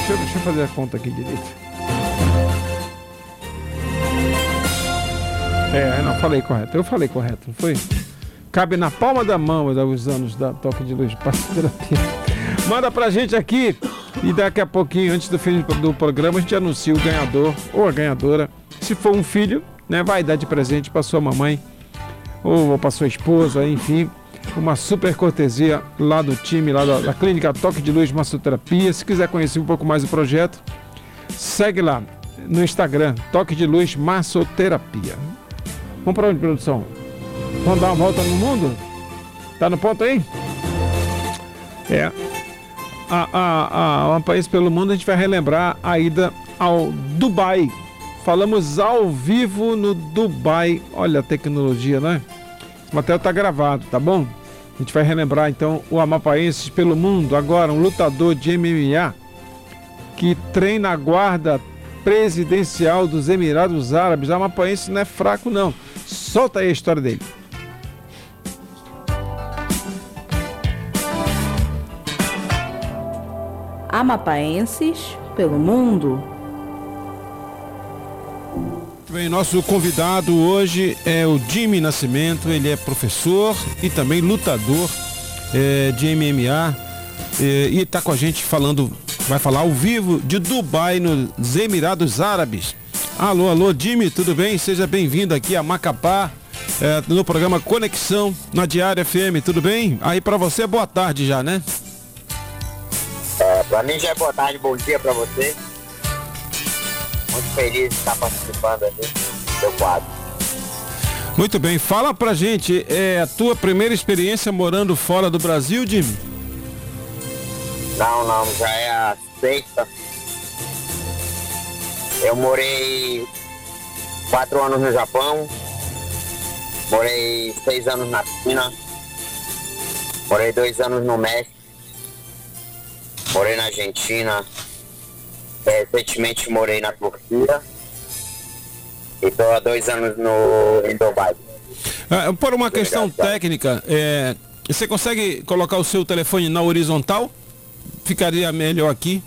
deixa eu fazer a conta aqui direito. Não, eu falei correto, não foi? Cabe na palma da mão os anos da Toque de Luz de Massoterapia. Manda pra gente aqui e daqui a pouquinho, antes do fim do programa, a gente anuncia o ganhador ou a ganhadora. Se for um filho, né, vai dar de presente pra sua mamãe ou pra sua esposa, enfim. Uma super cortesia lá do time, lá da Clínica Toque de Luz Massoterapia. Se quiser conhecer um pouco mais do projeto, segue lá no Instagram, Toque de Luz Massoterapia. Vamos para onde, produção? Vamos dar uma volta no mundo? Tá no ponto aí? Um país pelo mundo, a gente vai relembrar a ida ao Dubai. Falamos ao vivo no Dubai. Olha a tecnologia, né? O material tá gravado, tá bom? A gente vai relembrar então o Amapaenses pelo mundo. Agora, um lutador de MMA que treina a guarda presidencial dos Emirados Árabes. O Amapaense não é fraco, não. Solta aí a história dele. Amapaenses pelo mundo. Bem, nosso convidado hoje é o Jimmy Nascimento. Ele é professor e também lutador de MMA e está com a gente vai falar ao vivo de Dubai, nos Emirados Árabes. Alô, Jimmy, tudo bem? Seja bem-vindo aqui a Macapá, no programa Conexão, na Diária FM, tudo bem? Aí para você, boa tarde já, né? Para mim já é boa tarde, bom dia para você. Muito feliz de estar participando aqui do seu quadro. Muito bem, fala pra gente, a tua primeira experiência morando fora do Brasil, Jimmy? Não, já é a sexta. Eu morei 4 anos no Japão, morei 6 anos na China, morei 2 anos no México, morei na Argentina, recentemente morei na Turquia e estou há 2 anos em Dubai. Por uma questão técnica, você consegue colocar o seu telefone na horizontal? Ficaria melhor aqui.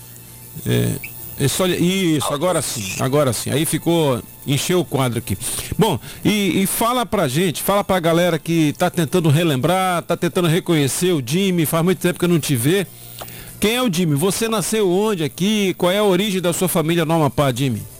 Isso, agora sim. Aí encheu o quadro aqui. Bom, e fala pra gente, fala pra galera que tá tentando relembrar, tá tentando reconhecer o Jimmy, faz muito tempo que eu não te vê. Quem é o Jimmy? Você nasceu onde aqui? Qual é a origem da sua família no Amapá, Jimmy?